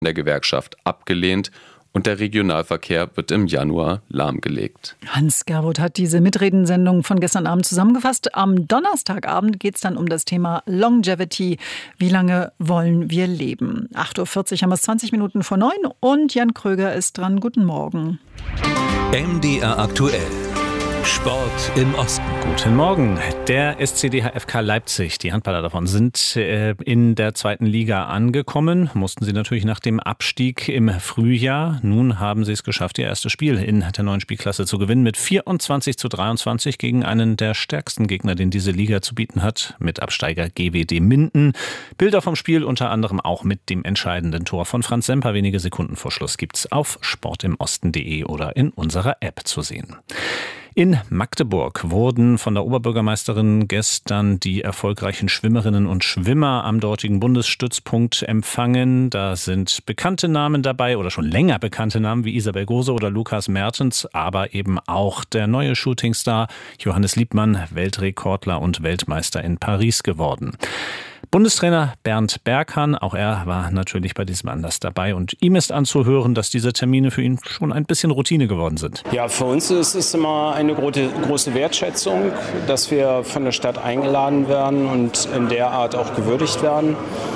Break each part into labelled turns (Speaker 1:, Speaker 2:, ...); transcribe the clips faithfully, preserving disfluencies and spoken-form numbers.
Speaker 1: der Gewerkschaft abgelehnt und der Regionalverkehr wird im Januar lahmgelegt.
Speaker 2: Hans Gerwold hat diese Mitredensendung von gestern Abend zusammengefasst. Am Donnerstagabend geht es dann um das Thema Longevity. Wie lange wollen wir leben? acht Uhr vierzig haben wir es, zwanzig Minuten vor neun und Jan Kröger ist dran. Guten Morgen.
Speaker 3: M D R aktuell. Sport im Osten.
Speaker 4: Guten Morgen. Der S C D H F K Leipzig, die Handballer davon, sind äh, in der zweiten Liga angekommen. Mussten sie natürlich nach dem Abstieg im Frühjahr. Nun haben sie es geschafft, ihr erstes Spiel in der neuen Spielklasse zu gewinnen. Mit vierundzwanzig zu dreiundzwanzig gegen einen der stärksten Gegner, den diese Liga zu bieten hat. Mit Absteiger G W D Minden. Bilder vom Spiel unter anderem auch mit dem entscheidenden Tor von Franz Semper. Wenige Sekunden vor Schluss gibt's auf sportimosten punkt de oder in unserer App zu sehen. In Magdeburg wurden von der Oberbürgermeisterin gestern die erfolgreichen Schwimmerinnen und Schwimmer am dortigen Bundesstützpunkt empfangen. Da sind bekannte Namen dabei oder schon länger bekannte Namen wie Isabel Gose oder Lukas Mertens, aber eben auch der neue Shootingstar Johannes Liebmann, Weltrekordler und Weltmeister in Paris geworden. Bundestrainer Bernd Berghahn, auch er war natürlich bei diesem Anlass dabei und ihm ist anzuhören, dass diese Termine für ihn schon ein bisschen Routine geworden sind.
Speaker 5: Ja, für uns ist es immer eine große Wertschätzung, dass wir von der Stadt eingeladen werden und in der Art auch gewürdigt werden.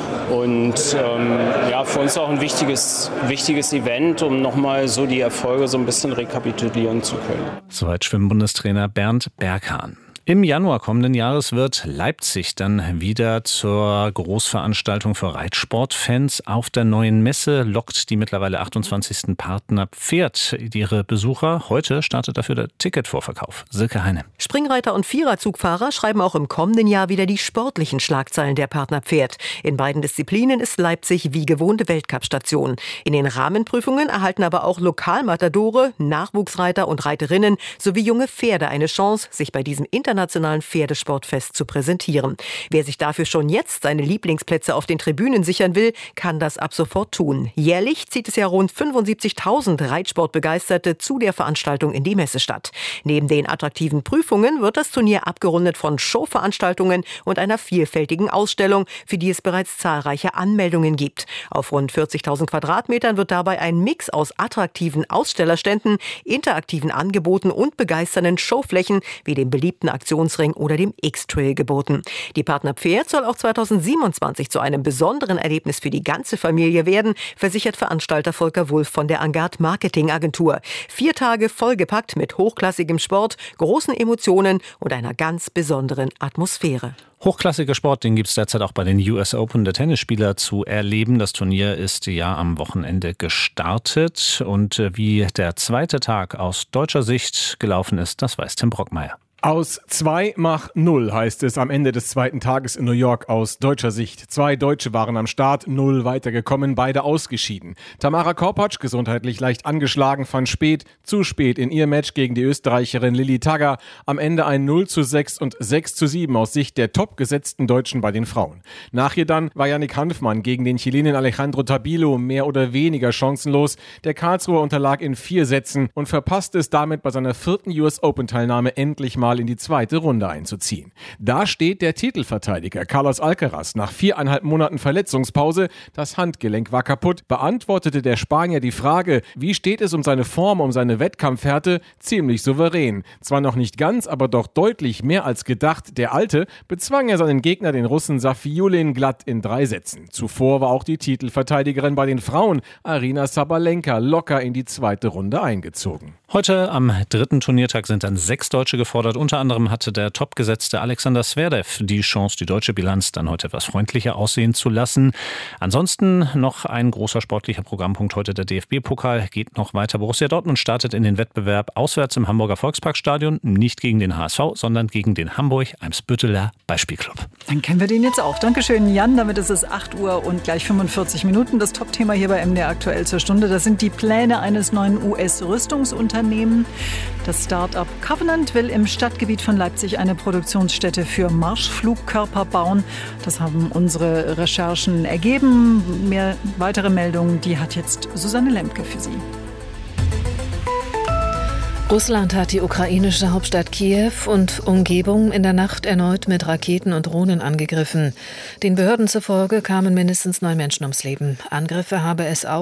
Speaker 5: Und ähm, ja, für uns auch ein wichtiges, wichtiges Event, um nochmal so die Erfolge so ein bisschen rekapitulieren zu können.
Speaker 4: Soweit Schwimmbundestrainer Bernd Berghahn. Im Januar kommenden Jahres wird Leipzig dann wieder zur Großveranstaltung für Reitsportfans. Auf der neuen Messe lockt die mittlerweile achtundzwanzigsten Partner Pferd ihre Besucher. Heute startet dafür der Ticketvorverkauf. Silke Heine.
Speaker 6: Springreiter und Viererzugfahrer schreiben auch im kommenden Jahr wieder die sportlichen Schlagzeilen der Partner Pferd. In beiden Disziplinen ist Leipzig wie gewohnte Weltcup-Station. In den Rahmenprüfungen erhalten aber auch Lokalmatadore, Nachwuchsreiter und Reiterinnen sowie junge Pferde eine Chance, sich bei diesem internationalen internationalen Pferdesportfest zu präsentieren. Wer sich dafür schon jetzt seine Lieblingsplätze auf den Tribünen sichern will, kann das ab sofort tun. Jährlich zieht es ja rund fünfundsiebzigtausend Reitsportbegeisterte zu der Veranstaltung in die Messestadt. Neben den attraktiven Prüfungen wird das Turnier abgerundet von Showveranstaltungen und einer vielfältigen Ausstellung, für die es bereits zahlreiche Anmeldungen gibt. Auf rund vierzigtausend Quadratmetern wird dabei ein Mix aus attraktiven Ausstellerständen, interaktiven Angeboten und begeisternden Showflächen wie dem beliebten Aktionsring oder dem X-Trail geboten. Die Partner Pferd soll auch zweitausendsiebenundzwanzig zu einem besonderen Erlebnis für die ganze Familie werden, versichert Veranstalter Volker Wulff von der Angard Marketing Agentur. Vier Tage vollgepackt mit hochklassigem Sport, großen Emotionen und einer ganz besonderen Atmosphäre.
Speaker 4: Hochklassiger Sport, den gibt es derzeit auch bei den U S Open der Tennisspieler zu erleben. Das Turnier ist ja am Wochenende gestartet. Und wie der zweite Tag aus deutscher Sicht gelaufen ist, das weiß Tim Brockmeier.
Speaker 7: Aus zwei mach null heißt es am Ende des zweiten Tages in New York aus deutscher Sicht. Zwei Deutsche waren am Start, null weitergekommen, beide ausgeschieden. Tamara Korpatsch, gesundheitlich leicht angeschlagen, fand spät, zu spät in ihr Match gegen die Österreicherin Lilly Tagger. Am Ende ein null zu sechs und sechs zu sieben aus Sicht der topgesetzten Deutschen bei den Frauen. Nach ihr dann war Yannick Hanfmann gegen den Chilenen Alejandro Tabilo mehr oder weniger chancenlos. Der Karlsruher unterlag in vier Sätzen und verpasste es damit bei seiner vierten U S Open-Teilnahme endlich mal in die zweite Runde einzuziehen. Da steht der Titelverteidiger Carlos Alcaraz nach viereinhalb Monaten Verletzungspause. Das Handgelenk war kaputt. Beantwortete der Spanier die Frage, wie steht es um seine Form, um seine Wettkampfhärte, ziemlich souverän. Zwar noch nicht ganz, aber doch deutlich mehr als gedacht. Der Alte bezwang er seinen Gegner, den Russen Safiullin, glatt in drei Sätzen. Zuvor war auch die Titelverteidigerin bei den Frauen, Aryna Sabalenka, locker in die zweite Runde eingezogen.
Speaker 4: Heute am dritten Turniertag sind dann sechs Deutsche gefordert. Unter anderem hatte der topgesetzte Alexander Zverev die Chance, die deutsche Bilanz dann heute etwas freundlicher aussehen zu lassen. Ansonsten noch ein großer sportlicher Programmpunkt heute. Der D F B-Pokal geht noch weiter. Borussia Dortmund startet in den Wettbewerb auswärts im Hamburger Volksparkstadion. Nicht gegen den H S V, sondern gegen den Hamburg-Eimsbütteler Beispielclub.
Speaker 2: Dann kennen wir den jetzt auch. Dankeschön, Jan. Damit ist es acht Uhr und gleich fünfundvierzig Minuten. Das Top-Thema hier bei M D R aktuell zur Stunde. Das sind die Pläne eines neuen U S-Rüstungsunternehmens. Das Start-up Covenant will im Stadtgebiet von Leipzig eine Produktionsstätte für Marschflugkörper bauen. Das haben unsere Recherchen ergeben. Mehr weitere Meldungen, die hat jetzt Susanne Lemke für Sie.
Speaker 8: Russland hat die ukrainische Hauptstadt Kiew und Umgebung in der Nacht erneut mit Raketen und Drohnen angegriffen. Den Behörden zufolge kamen mindestens neun Menschen ums Leben. Angriffe habe es auch